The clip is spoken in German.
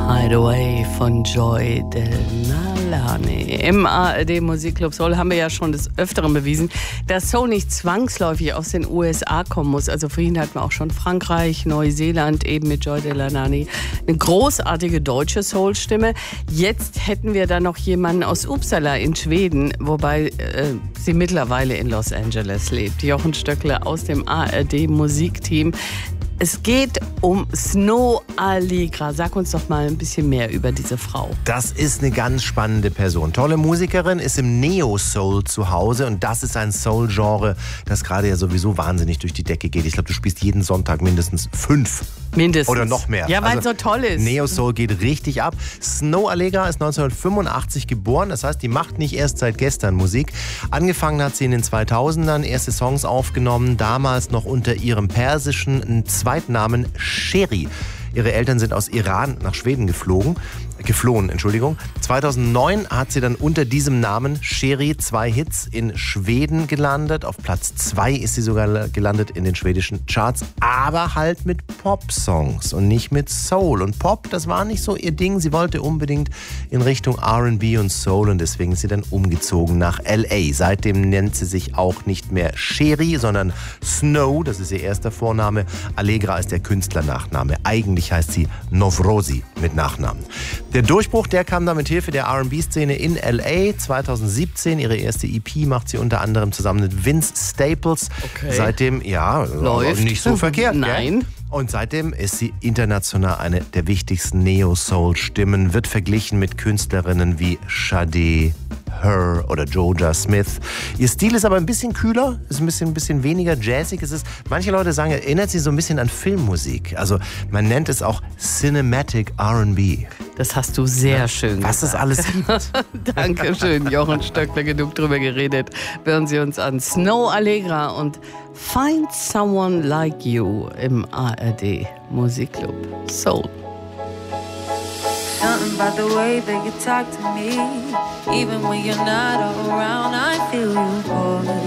Hideaway von Joy Delaney. Im ARD Musikclub Soul haben wir ja schon des Öfteren bewiesen, dass Soul nicht zwangsläufig aus den USA kommen muss. Also vorhin hatten wir auch schon Frankreich, Neuseeland, eben mit Joy Delaney. Eine großartige deutsche Soul-Stimme. Jetzt hätten wir da noch jemanden aus Uppsala in Schweden, wobei sie mittlerweile in Los Angeles lebt. Jochen Stöckle aus dem ARD Musikteam. Es geht um Snow Allegra. Sag uns doch mal ein bisschen mehr über diese Frau. Das ist eine ganz spannende Person. Tolle Musikerin, ist im Neo-Soul zu Hause und das ist ein Soul-Genre, das gerade ja sowieso wahnsinnig durch die Decke geht. Ich glaube, du spielst jeden Sonntag mindestens 5. Mindestens. Oder noch mehr. Ja, weil es so toll ist. Neo-Soul geht richtig ab. Snow Allegra ist 1985 geboren. Das heißt, die macht nicht erst seit gestern Musik. Angefangen hat sie in den 2000ern, erste Songs aufgenommen. Damals noch unter ihrem persischen Zweitnamen Sheri. Ihre Eltern sind aus Iran nach Schweden geflohen. 2009 hat sie dann unter diesem Namen Sheri 2 Hits in Schweden gelandet. Auf Platz 2 ist sie sogar gelandet in den schwedischen Charts, aber halt mit Pop-Songs und nicht mit Soul. Und Pop, das war nicht so ihr Ding. Sie wollte unbedingt in Richtung R&B und Soul und deswegen ist sie dann umgezogen nach L.A. Seitdem nennt sie sich auch nicht mehr Sheri, sondern Snow, das ist ihr erster Vorname. Allegra ist der Künstlernachname. Eigentlich heißt sie Novrozi mit Nachnamen. Der Durchbruch, der kam dann mit Hilfe der R&B-Szene in L.A. 2017. Ihre erste EP macht sie unter anderem zusammen mit Vince Staples. Okay. Seitdem, ja, läuft nicht so verkehrt. Nein. Gell? Und seitdem ist sie international eine der wichtigsten Neo-Soul-Stimmen, wird verglichen mit Künstlerinnen wie Sade, Her oder Joja Smith. Ihr Stil ist aber ein bisschen kühler, ist ein bisschen weniger jazzig. Manche Leute sagen, erinnert sie so ein bisschen an Filmmusik. Also man nennt es auch Cinematic R&B. Das hast du sehr schön gesagt. Was es alles gibt. Dankeschön, Jochen Stöckle, genug drüber geredet. Hören Sie uns an. Snow Allegra und Find Someone Like You im ARD Musikclub Soul. Something about the way that you talk to me. Even when you're not around, I feel you calling.